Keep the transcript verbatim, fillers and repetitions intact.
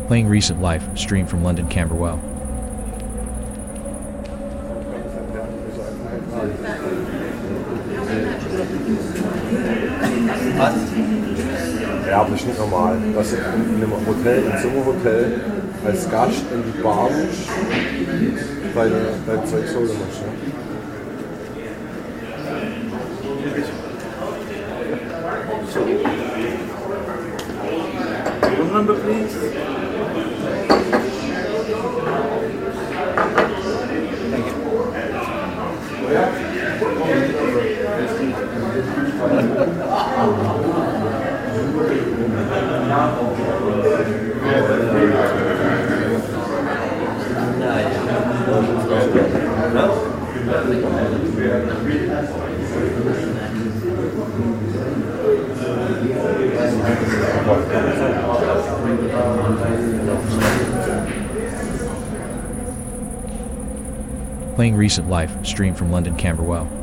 Playing recent live stream from London, Camberwell. Ja, aber das ist nicht normal. Dass du in einem Hotel, im Sommerhotel, als Gast in die Bar musst, weil du dein Zeug holen musst. Ne? Room number, please. Thank you. Playing recent live stream from London, Camberwell.